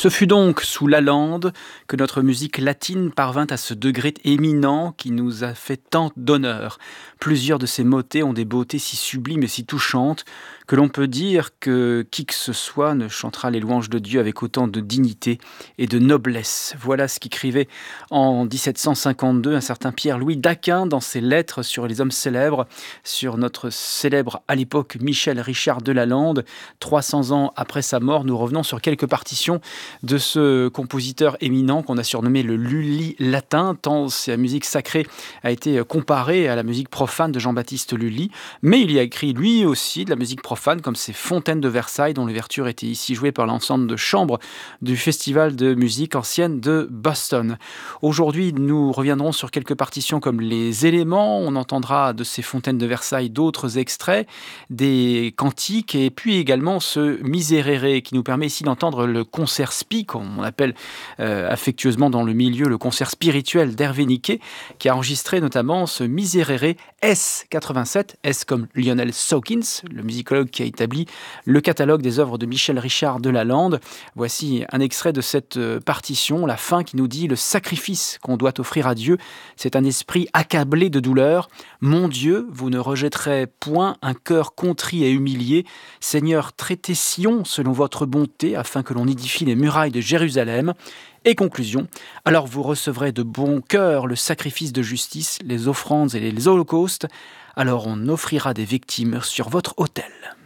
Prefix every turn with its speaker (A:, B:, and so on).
A: Ce fut donc sous Lalande que notre musique latine parvint à ce degré éminent qui nous a fait tant d'honneur. Plusieurs de ces motets ont des beautés si sublimes et si touchantes que l'on peut dire que qui que ce soit ne chantera les louanges de Dieu avec autant de dignité et de noblesse. Voilà ce qu'écrivait en 1752 un certain Pierre-Louis d'Aquin dans ses lettres sur les hommes célèbres, sur notre célèbre à l'époque Michel Richard de Lalande. 300 ans après sa mort, nous revenons sur quelques partitions de ce compositeur éminent qu'on a surnommé le Lully latin, tant sa musique sacrée a été comparée à la musique profane de Jean-Baptiste Lully. Mais il y a écrit lui aussi de la musique profane, comme ces Fontaines de Versailles, dont l'ouverture était ici jouée par l'ensemble de chambre du Festival de musique ancienne de Boston. Aujourd'hui, nous reviendrons sur quelques partitions comme les éléments. On entendra de ces Fontaines de Versailles d'autres extraits, des cantiques, et puis également ce Miserere qui nous permet ici d'entendre le concert spi, comme on appelle affectueusement dans le milieu le concert spirituel d'Hervé Niquet, qui a enregistré notamment ce Miserere S87, S comme Lionel Sawkins, le musicologue qui a établi le catalogue des œuvres de Michel Richard de Lalande. Voici un extrait de cette partition, la fin qui nous dit « Le sacrifice qu'on doit offrir à Dieu, c'est un esprit accablé de douleur. Mon Dieu, vous ne rejetterez point un cœur contrit et humilié. Seigneur, traitez Sion selon votre bonté, afin que l'on édifie les murailles de Jérusalem. » Et conclusion, alors vous recevrez de bon cœur le sacrifice de justice, les offrandes et les holocaustes, alors on offrira des victimes sur votre autel.